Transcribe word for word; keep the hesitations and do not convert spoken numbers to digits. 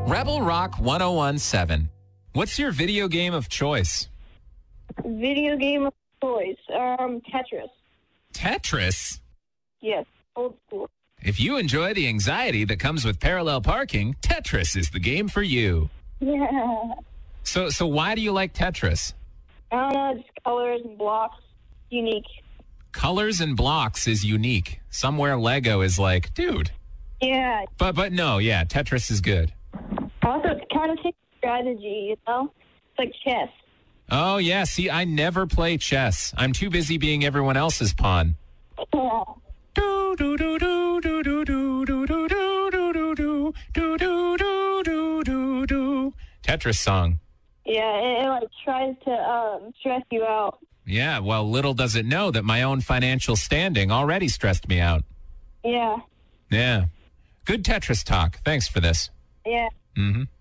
Rebel Rock ten seventeen. What's your video game of choice? Video game of choice. Um, Tetris. Tetris? Yes, old school. If you enjoy the anxiety that comes with parallel parking, Tetris is the game for you. Yeah. So, so why do you like Tetris? I don't know, just colors and blocks. Unique. Colors and blocks is unique. Somewhere Lego is like, dude. Yeah. But, but no, yeah, Tetris is good. Also, it kind of takes strategy, you know? It's like chess. Oh, yeah. See, I never play chess. I'm too busy being everyone else's pawn. Yeah. Do do do do do do do do do do do do do do do do do do. Tetris song. Yeah, it, it like tries to um stress you out. Yeah, well, little does it know that my own financial standing already stressed me out. Yeah. Yeah. Good Tetris talk. Thanks for this. Yeah. Mm-hmm.